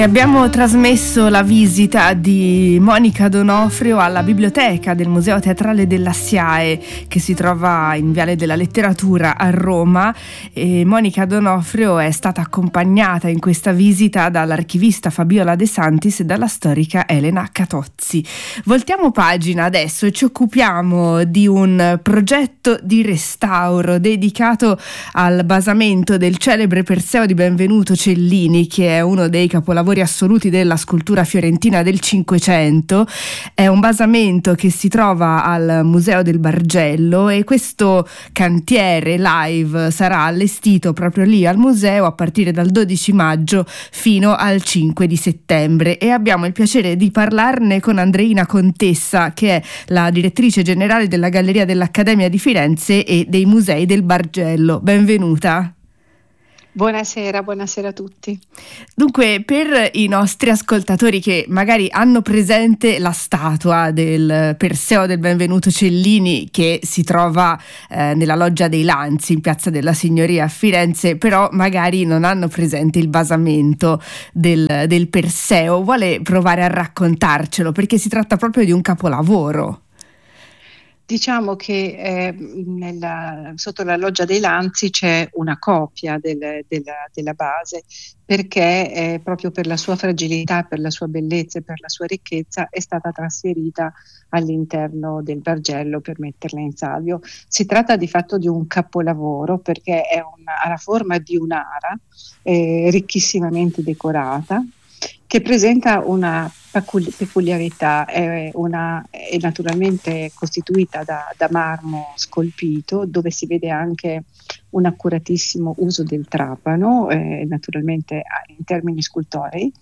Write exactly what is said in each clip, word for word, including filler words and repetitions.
Abbiamo trasmesso la visita di Monica D'Onofrio alla biblioteca del Museo Teatrale della SIAE, che si trova in Viale della Letteratura a Roma, e Monica D'Onofrio è stata accompagnata in questa visita dall'archivista Fabiola De Santis e dalla storica Elena Catozzi. Voltiamo pagina adesso e ci occupiamo di un progetto di restauro dedicato al basamento del celebre Perseo di Benvenuto Cellini, che è uno dei capolavori assoluti della scultura fiorentina del Cinquecento. È un basamento che si trova al Museo del Bargello e questo cantiere live sarà allestito proprio lì al museo a partire dal dodici maggio fino al cinque di settembre, e abbiamo il piacere di parlarne con Andreina Contessa, che è la direttrice generale della Galleria dell'Accademia di Firenze e dei Musei del Bargello. Benvenuta. Buonasera, buonasera a tutti. Dunque, per i nostri ascoltatori che magari hanno presente la statua del Perseo del Benvenuto Cellini, che si trova eh, nella Loggia dei Lanzi in Piazza della Signoria a Firenze, però magari non hanno presente il basamento del, del Perseo, vuole provare a raccontarcelo, perché si tratta proprio di un capolavoro. Diciamo che eh, nella, sotto la Loggia dei Lanzi c'è una copia del, della, della base, perché eh, proprio per la sua fragilità, per la sua bellezza e per la sua ricchezza è stata trasferita all'interno del Bargello per metterla in salvio. Si tratta di fatto di un capolavoro, perché è una, ha la forma di un'ara eh, ricchissimamente decorata, che presenta una peculiarità, è, una, è naturalmente costituita da, da marmo scolpito, dove si vede anche un accuratissimo uso del trapano, eh, naturalmente in termini scultorei,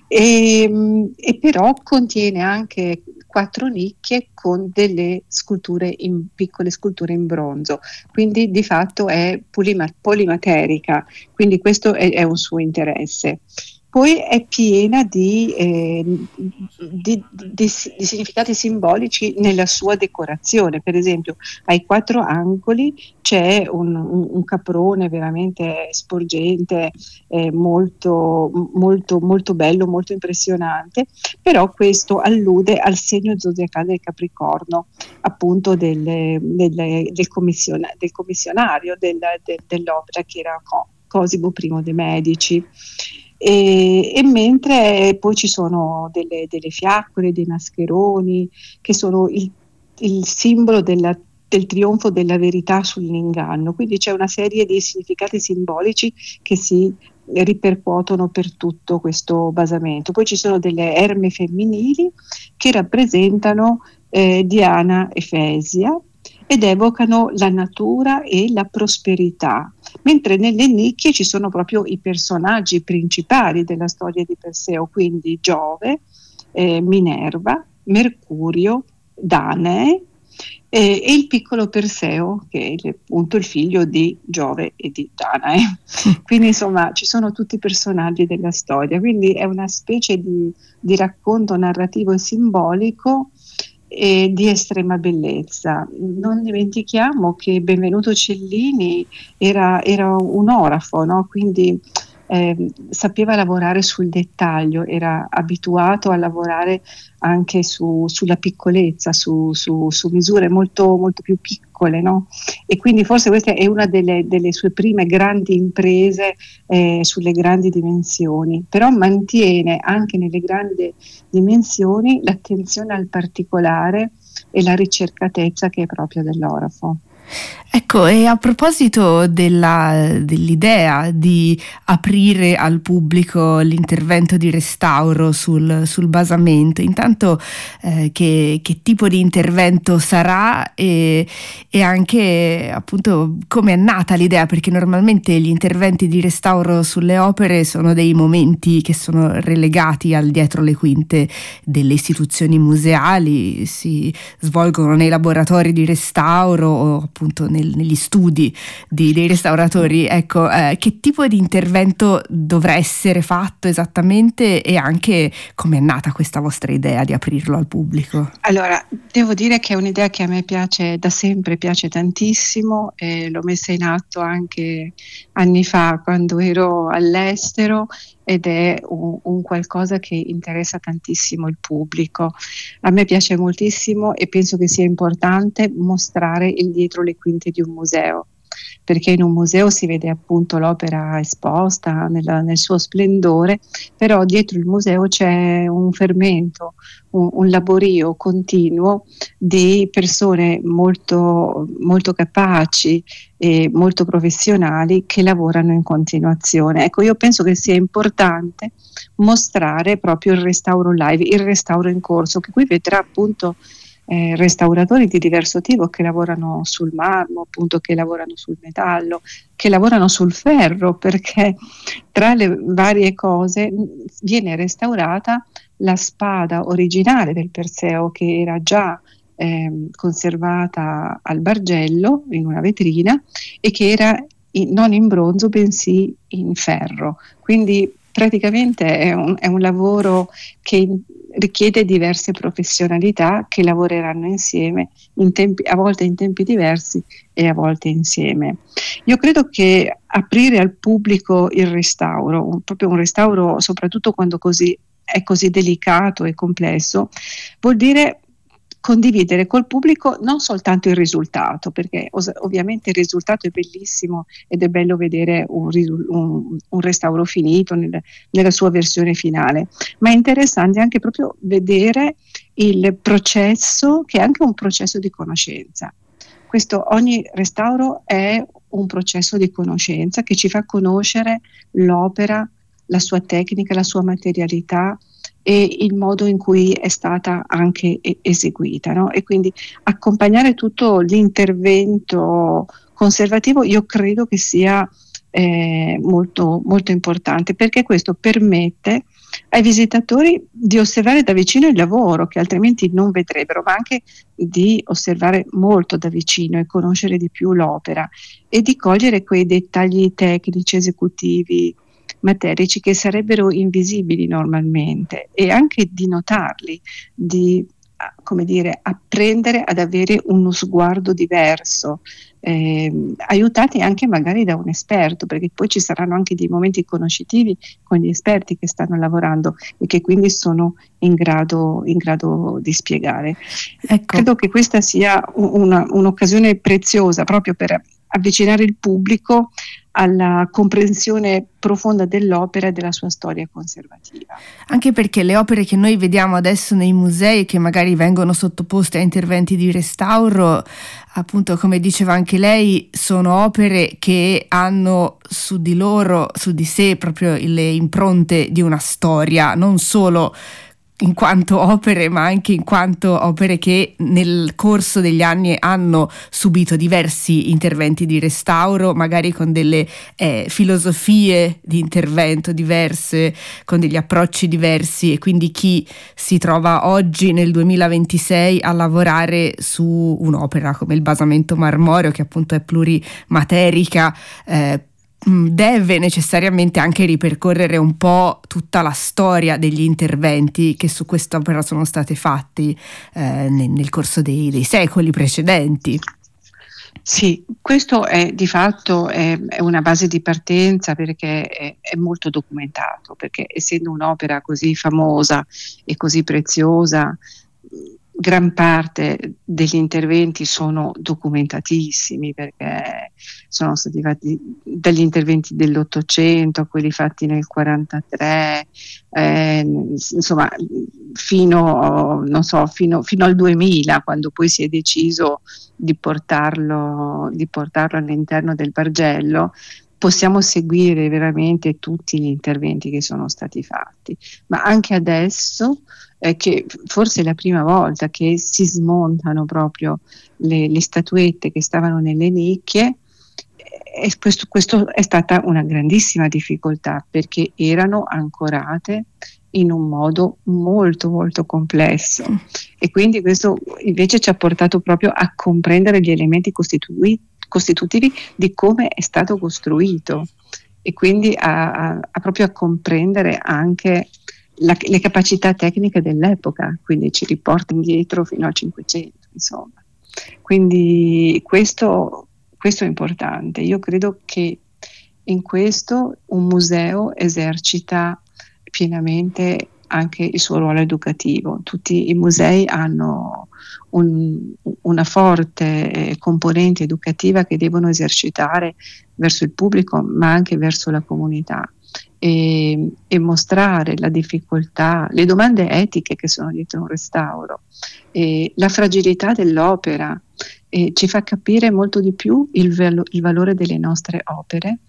e, e però contiene anche quattro nicchie con delle sculture in piccole sculture in bronzo, quindi di fatto è polima, polimaterica, quindi questo è, è un suo interesse. Poi è piena di, eh, di, di, di significati simbolici nella sua decorazione. Per esempio, ai quattro angoli c'è un, un, un caprone veramente sporgente, eh, molto, molto, molto bello, molto impressionante, però questo allude al segno zodiacale del Capricorno, appunto del, del, del, commissiona, del commissionario del, del, dell'opera, che era Cosimo I de' Medici. E, e mentre poi ci sono delle, delle fiaccole, dei mascheroni, che sono il, il simbolo della, del trionfo della verità sull'inganno. Quindi c'è una serie di significati simbolici che si ripercuotono per tutto questo basamento. Poi ci sono delle erme femminili che rappresentano eh, Diana e Fesia ed evocano la natura e la prosperità, mentre nelle nicchie ci sono proprio i personaggi principali della storia di Perseo, quindi Giove, eh, Minerva, Mercurio, Danae eh, e il piccolo Perseo, che è appunto il figlio di Giove e di Danae. Quindi insomma ci sono tutti i personaggi della storia, quindi è una specie di, di racconto narrativo e simbolico e di estrema bellezza. Non dimentichiamo che Benvenuto Cellini era, era un orafo, no? Quindi eh, sapeva lavorare sul dettaglio, era abituato a lavorare anche su, sulla piccolezza, su, su, su misure molto, molto più piccole, no? E quindi forse questa è una delle, delle sue prime grandi imprese eh, sulle grandi dimensioni, però mantiene anche nelle grandi dimensioni l'attenzione al particolare e la ricercatezza che è propria dell'orafo. Ecco, e a proposito della, dell'idea di aprire al pubblico l'intervento di restauro sul, sul basamento, intanto eh, che, che tipo di intervento sarà e, e anche appunto come è nata l'idea, perché normalmente gli interventi di restauro sulle opere sono dei momenti che sono relegati al dietro le quinte delle istituzioni museali, si svolgono nei laboratori di restauro o appunto nel, negli studi di, dei restauratori. Ecco, eh, che tipo di intervento dovrà essere fatto esattamente e anche come è nata questa vostra idea di aprirlo al pubblico? Allora, devo dire che è un'idea che a me piace da sempre, piace tantissimo, e l'ho messa in atto anche anni fa quando ero all'estero ed è un, un qualcosa che interessa tantissimo il pubblico. A me piace moltissimo e penso che sia importante mostrare il dietro le quinte di un museo, perché in un museo si vede appunto l'opera esposta nella, nel suo splendore, però dietro il museo c'è un fermento, un, un laborio continuo di persone molto, molto capaci e molto professionali che lavorano in continuazione. Ecco, io penso che sia importante mostrare proprio il restauro live, il restauro in corso, che qui vedrà appunto Eh, restauratori di diverso tipo che lavorano sul marmo, appunto, che lavorano sul metallo, che lavorano sul ferro, perché tra le varie cose viene restaurata la spada originale del Perseo, che era già eh, conservata al Bargello in una vetrina e che era in, non in bronzo bensì in ferro. Quindi praticamente è un, è un lavoro che richiede diverse professionalità che lavoreranno insieme, in tempi, a volte in tempi diversi e a volte insieme. Io credo che aprire al pubblico il restauro, un, proprio un restauro, soprattutto quando così, è così delicato e complesso, vuol dire condividere col pubblico non soltanto il risultato, perché os- ovviamente il risultato è bellissimo ed è bello vedere un, risu- un, un restauro finito nel, nella sua versione finale, ma è interessante anche proprio vedere il processo, che è anche un processo di conoscenza. Questo, ogni restauro è un processo di conoscenza che ci fa conoscere l'opera, la sua tecnica, la sua materialità e il modo in cui è stata anche eseguita, no? E quindi accompagnare tutto l'intervento conservativo io credo che sia eh, molto, molto importante, perché questo permette ai visitatori di osservare da vicino il lavoro che altrimenti non vedrebbero, ma anche di osservare molto da vicino e conoscere di più l'opera e di cogliere quei dettagli tecnici, esecutivi, materici che sarebbero invisibili normalmente, e anche di notarli, di come dire, apprendere ad avere uno sguardo diverso, eh, aiutati anche magari da un esperto, perché poi ci saranno anche dei momenti conoscitivi con gli esperti che stanno lavorando e che quindi sono in grado, in grado di spiegare. Ecco. Credo che questa sia una, un'occasione preziosa proprio per avvicinare il pubblico alla comprensione profonda dell'opera e della sua storia conservativa. Anche perché le opere che noi vediamo adesso nei musei, che magari vengono sottoposte a interventi di restauro, appunto come diceva anche lei, sono opere che hanno su di loro, su di sé proprio le impronte di una storia, non solo in quanto opere, ma anche in quanto opere che nel corso degli anni hanno subito diversi interventi di restauro, magari con delle eh, filosofie di intervento diverse, con degli approcci diversi, e quindi chi si trova oggi nel duemilaventisei a lavorare su un'opera come il basamento marmoreo, che appunto è plurimaterica, eh, deve necessariamente anche ripercorrere un po' tutta la storia degli interventi che su quest'opera sono stati fatti eh, nel, nel corso dei, dei secoli precedenti. Sì, questo è di fatto è, è una base di partenza, perché è, è molto documentato, perché essendo un'opera così famosa e così preziosa, gran parte degli interventi sono documentatissimi, perché sono stati fatti dagli interventi dell'Ottocento a quelli fatti nel quarantatré, eh, insomma fino, non so, fino, fino al duemila, quando poi si è deciso di portarlo, di portarlo all'interno del Bargello. Possiamo seguire veramente tutti gli interventi che sono stati fatti, ma anche adesso, eh, che forse è la prima volta che si smontano proprio le, le statuette che stavano nelle nicchie, e questo, questo è stata una grandissima difficoltà, perché erano ancorate in un modo molto molto complesso, e quindi questo invece ci ha portato proprio a comprendere gli elementi costituiti costitutivi di come è stato costruito, e quindi a, a, a proprio a comprendere anche la, le capacità tecniche dell'epoca, quindi ci riporta indietro fino al Cinquecento, insomma. Quindi questo, questo è importante. Io credo che in questo un museo esercita pienamente anche il suo ruolo educativo. Tutti i musei hanno un, una forte componente educativa che devono esercitare verso il pubblico, ma anche verso la comunità, e, e mostrare la difficoltà, le domande etiche che sono dietro un restauro, e la fragilità dell'opera, e ci fa capire molto di più il, valo- il valore delle nostre opere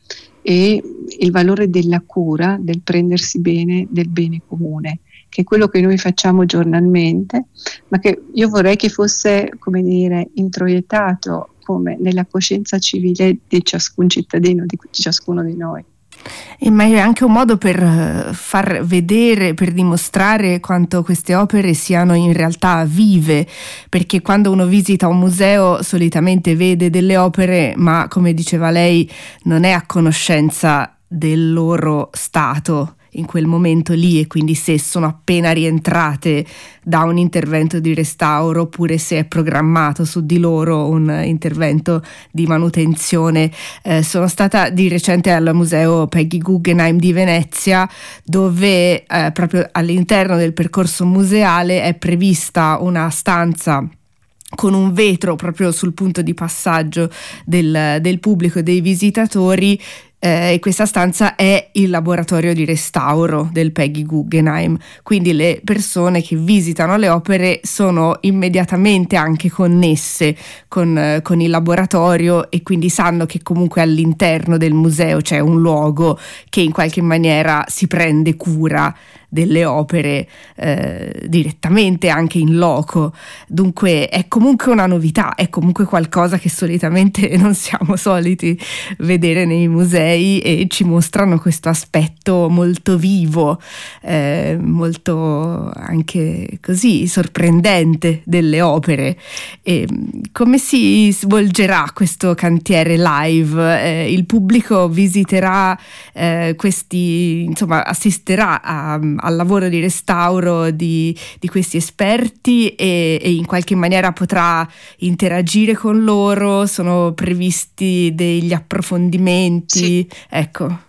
e il valore della cura, del prendersi bene del bene comune, che è quello che noi facciamo giornalmente, ma che io vorrei che fosse, come dire, introiettato come nella coscienza civile di ciascun cittadino, di ciascuno di noi. E ma è anche un modo per far vedere, per dimostrare quanto queste opere siano in realtà vive, perché quando uno visita un museo solitamente vede delle opere, ma come diceva lei non è a conoscenza del loro stato in quel momento lì, e quindi se sono appena rientrate da un intervento di restauro oppure se è programmato su di loro un intervento di manutenzione. Eh, sono stata di recente al museo Peggy Guggenheim di Venezia, dove eh, proprio all'interno del percorso museale è prevista una stanza con un vetro proprio sul punto di passaggio del, del pubblico e dei visitatori. Eh, e questa stanza è il laboratorio di restauro del Peggy Guggenheim, quindi le persone che visitano le opere sono immediatamente anche connesse con, eh, con il laboratorio, e quindi sanno che comunque all'interno del museo c'è un luogo che in qualche maniera si prende cura delle opere eh, direttamente, anche in loco. Dunque è comunque una novità, è comunque qualcosa che solitamente non siamo soliti vedere nei musei, e ci mostrano questo aspetto molto vivo, eh, molto anche così sorprendente delle opere. E come si svolgerà questo cantiere live? Eh, il pubblico visiterà eh, questi, insomma, assisterà a al lavoro di restauro di, di questi esperti, e, e in qualche maniera potrà interagire con loro. Sono previsti degli approfondimenti? Sì. Ecco.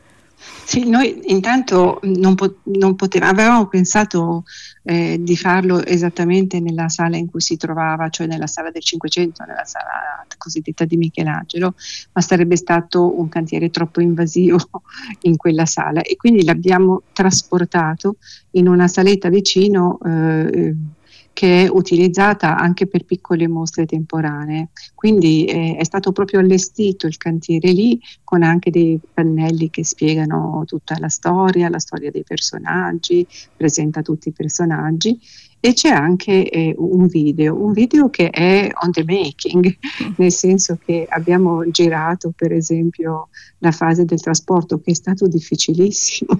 Sì, noi intanto non, po- non potevamo, avevamo pensato eh, di farlo esattamente nella sala in cui si trovava, cioè nella sala del Cinquecento, nella sala cosiddetta di Michelangelo, ma sarebbe stato un cantiere troppo invasivo in quella sala, e quindi l'abbiamo trasportato in una saletta vicino eh, che è utilizzata anche per piccole mostre temporanee. Quindi eh, è stato proprio allestito il cantiere lì, con anche dei pannelli che spiegano tutta la storia, la storia dei personaggi, presenta tutti i personaggi, e c'è anche eh, un video, un video che è on the making, nel senso che abbiamo girato per esempio la fase del trasporto, che è stato difficilissimo,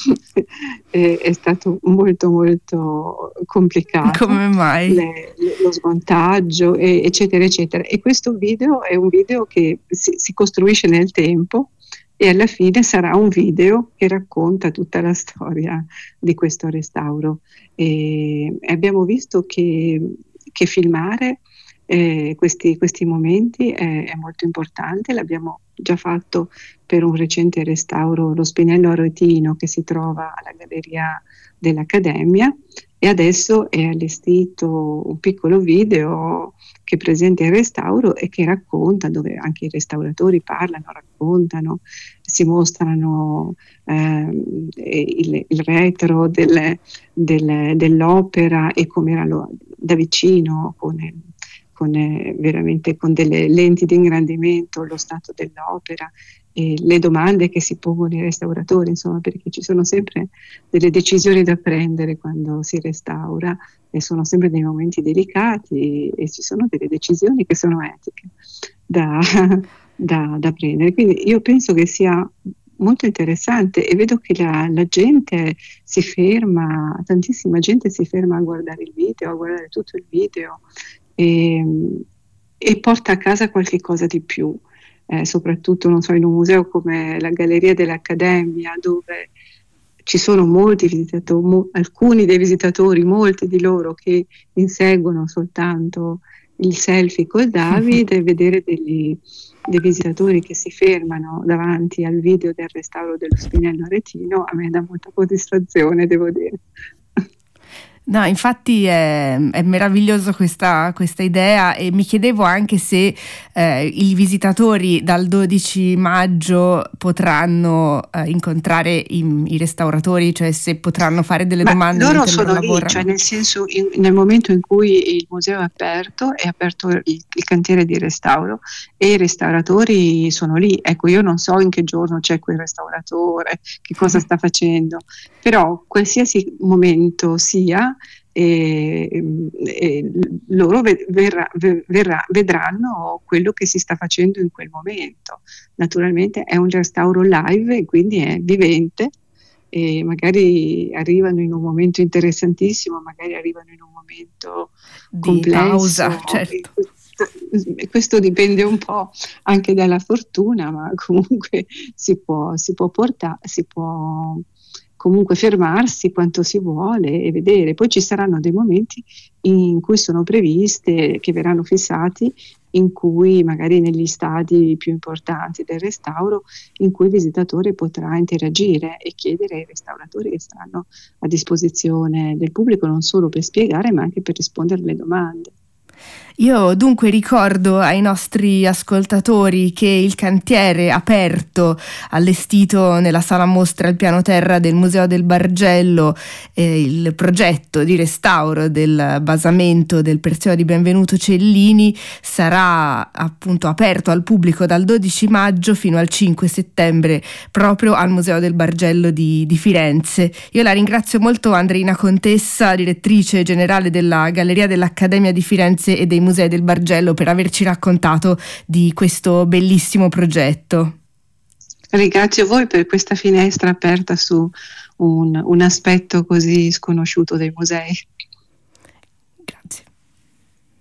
è, è stato molto molto complicato. Come mai? Le, le, lo smontaggio, e, eccetera eccetera. E questo video è un video che si, si costruisce nel tempo, e alla fine sarà un video che racconta tutta la storia di questo restauro. E abbiamo visto che, che filmare eh, questi, questi momenti è, è molto importante. L'abbiamo già fatto per un recente restauro, lo Spinello Aretino, che si trova alla Galleria dell'Accademia, e adesso è allestito un piccolo video che presenta il restauro e che racconta, dove anche i restauratori parlano, raccontano, si mostrano eh, il, il retro delle, delle, dell'opera, e come era lo, da vicino, con, con eh, veramente con delle lenti di ingrandimento, lo stato dell'opera, e le domande che si pongono i restauratori, insomma, perché ci sono sempre delle decisioni da prendere quando si restaura, e sono sempre dei momenti delicati, e, e ci sono delle decisioni che sono etiche da, da, da prendere. Quindi io penso che sia molto interessante, e vedo che la, la gente si ferma, tantissima gente si ferma a guardare il video, a guardare tutto il video, e, e porta a casa qualche cosa di più. Eh, soprattutto, non so, in un museo come la Galleria dell'Accademia, dove ci sono molti visitatori, mo- alcuni dei visitatori, molti di loro che inseguono soltanto il selfie col David e vedere degli, dei visitatori che si fermano davanti al video del restauro dello Spinello Aretino a me dà molta soddisfazione, devo dire. No, infatti è, è meraviglioso questa, questa idea, e mi chiedevo anche se eh, i visitatori dal dodici maggio potranno eh, incontrare i, i restauratori, cioè se potranno fare delle Ma domande. loro sono lì, cioè nel senso, in, nel momento in cui il museo è aperto, è aperto il, il cantiere di restauro e i restauratori sono lì. Ecco, io non so in che giorno c'è quel restauratore, che cosa sta facendo, però qualsiasi momento sia, E, e loro verrà, verrà, vedranno quello che si sta facendo in quel momento. Naturalmente è un restauro live e quindi è vivente, e magari arrivano in un momento interessantissimo, magari arrivano in un momento di complesso, pausa, certo. E questo dipende un po' anche dalla fortuna, ma comunque si può, si può portare, si può comunque fermarsi quanto si vuole e vedere. Poi ci saranno dei momenti in cui sono previste, che verranno fissati, in cui magari negli stadi più importanti del restauro, in cui il visitatore potrà interagire e chiedere ai restauratori che saranno a disposizione del pubblico, non solo per spiegare ma anche per rispondere alle domande. Io dunque ricordo ai nostri ascoltatori che il cantiere aperto, allestito nella sala mostra al piano terra del Museo del Bargello, eh, il progetto di restauro del basamento del Perseo di Benvenuto Cellini, sarà appunto aperto al pubblico dal dodici maggio fino al cinque settembre proprio al Museo del Bargello di, di Firenze. Io la ringrazio molto, Andreina Contessa, direttrice generale della Galleria dell'Accademia di Firenze e dei Musei del Bargello, per averci raccontato di questo bellissimo progetto. Ringrazio voi per questa finestra aperta su un, un aspetto così sconosciuto dei musei.